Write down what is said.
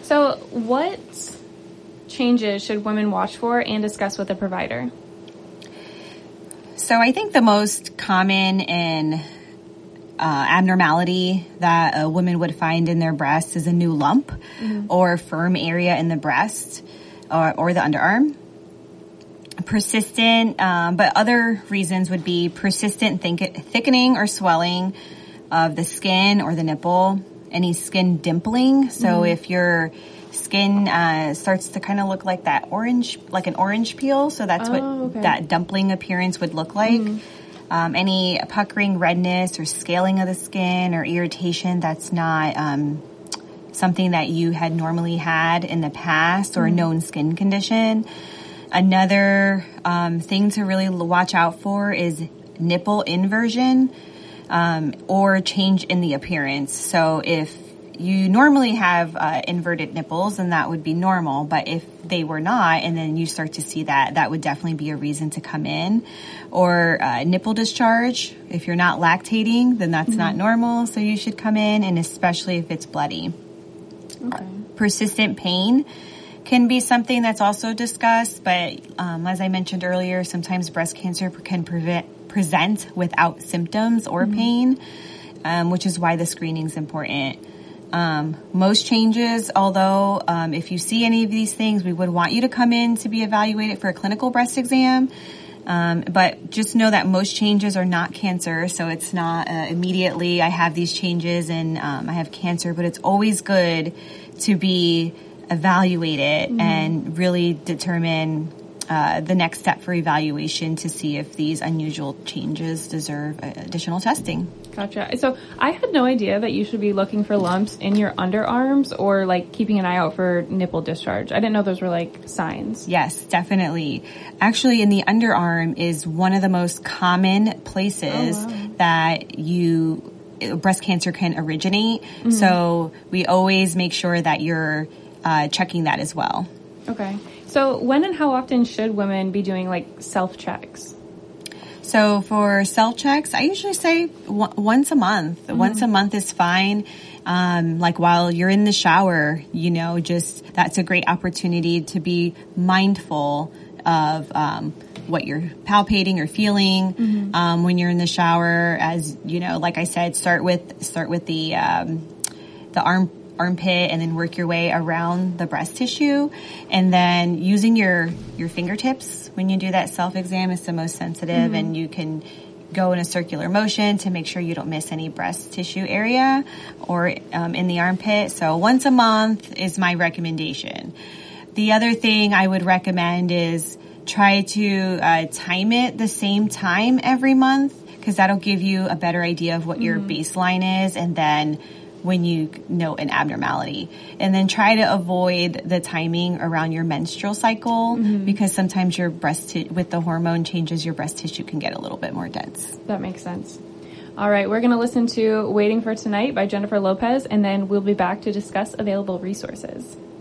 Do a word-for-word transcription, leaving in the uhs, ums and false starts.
So what changes should women watch for and discuss with a provider? So I think the most common and uh, abnormality that a woman would find in their breast is a new lump mm-hmm. or firm area in the breast or, or the underarm. Persistent, um, but other reasons would be persistent think- thickening or swelling of the skin or the nipple, any skin dimpling. So mm-hmm. if your skin uh, starts to kind of look like that orange, like an orange peel, so that's oh, what okay. that dumpling appearance would look like. Mm-hmm. Um, any puckering redness or scaling of the skin or irritation that's not um, something that you had normally had in the past or mm-hmm. a known skin condition. Another um, thing to really watch out for is nipple inversion um, or change in the appearance. So if you normally have uh, inverted nipples, then that would be normal. But if they were not, and then you start to see that, that would definitely be a reason to come in. Or uh, nipple discharge. If you're not lactating, then that's mm-hmm. not normal. So you should come in, and especially if it's bloody. Okay. Uh, persistent pain can be something that's also discussed, but um, as I mentioned earlier, sometimes breast cancer can prevent, present without symptoms or mm-hmm. pain, um, which is why the screening is important. Um, most changes, although um, if you see any of these things, we would want you to come in to be evaluated for a clinical breast exam. Um, but just know that most changes are not cancer, so it's not uh, immediately I have these changes and um, I have cancer, but it's always good to be evaluate it mm-hmm. and really determine uh, the next step for evaluation to see if these unusual changes deserve additional testing. Gotcha. So I had no idea that you should be looking for lumps in your underarms or like keeping an eye out for nipple discharge. I didn't know those were like signs. Yes, definitely. Actually, in the underarm is one of the most common places oh, wow. that you breast cancer can originate. Mm-hmm. So we always make sure that you're Uh, checking that as well. Okay. So when and how often should women be doing like self-checks? So for self-checks, I usually say w- once a month. Mm-hmm. Once a month is fine. Um, like while you're in the shower, you know, just that's a great opportunity to be mindful of um, what you're palpating or feeling mm-hmm. um, when you're in the shower. As you know, like I said, start with start with the um, the arm. armpit and then work your way around the breast tissue. And then using your, your fingertips when you do that self-exam is the most sensitive mm-hmm. and you can go in a circular motion to make sure you don't miss any breast tissue area or um, in the armpit. So once a month is my recommendation. The other thing I would recommend is try to uh, time it the same time every month because that'll give you a better idea of what mm-hmm. your baseline is and then when you note an abnormality. And then try to avoid the timing around your menstrual cycle mm-hmm. because sometimes your breast, t- with the hormone changes, your breast tissue can get a little bit more dense. That makes sense. All right, we're going to listen to Waiting for Tonight by Jennifer Lopez, and then we'll be back to discuss available resources.